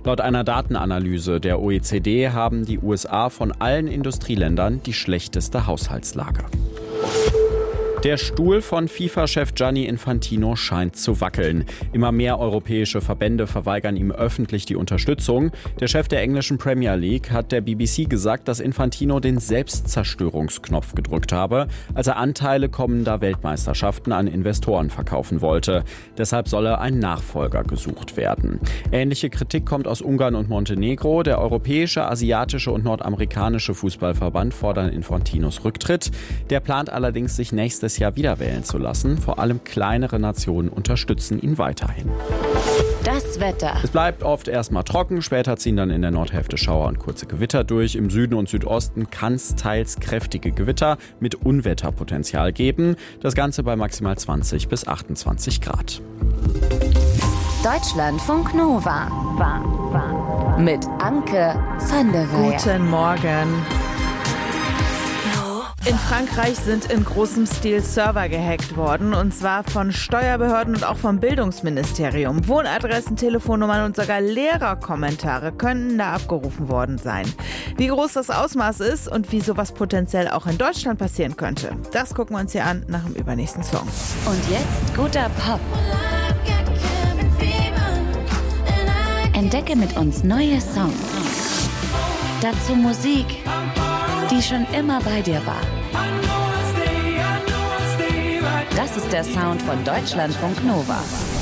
Laut einer Datenanalyse der OECD haben die USA von allen Industrieländern die schlechteste Haushaltslage. Der Stuhl von FIFA-Chef Gianni Infantino scheint zu wackeln. Immer mehr europäische Verbände verweigern ihm öffentlich die Unterstützung. Der Chef der englischen Premier League hat der BBC gesagt, dass Infantino den Selbstzerstörungsknopf gedrückt habe, als er Anteile kommender Weltmeisterschaften an Investoren verkaufen wollte. Deshalb solle ein Nachfolger gesucht werden. Ähnliche Kritik kommt aus Ungarn und Montenegro. Der europäische, asiatische und nordamerikanische Fußballverband fordern Infantinos Rücktritt. Der plant allerdings, sich nächstes Jahr wieder wählen zu lassen. Vor allem kleinere Nationen unterstützen ihn weiterhin. Das Wetter. Es bleibt oft erstmal trocken, später ziehen dann in der Nordhälfte Schauer und kurze Gewitter durch. Im Süden und Südosten kann es teils kräftige Gewitter mit Unwetterpotenzial geben. Das Ganze bei maximal 20 bis 28 Grad. Deutschlandfunk Nova. Mit Anke van der Weyer. Guten Morgen. In Frankreich sind in großem Stil Server gehackt worden, und zwar von Steuerbehörden und auch vom Bildungsministerium. Wohnadressen, Telefonnummern und sogar Lehrerkommentare könnten da abgerufen worden sein. Wie groß das Ausmaß ist und wie sowas potenziell auch in Deutschland passieren könnte, das gucken wir uns hier an nach dem übernächsten Song. Und jetzt guter Pop. Entdecke mit uns neue Songs. Dazu Musik, die schon immer bei dir war. Das ist der Sound von Deutschlandfunk Nova.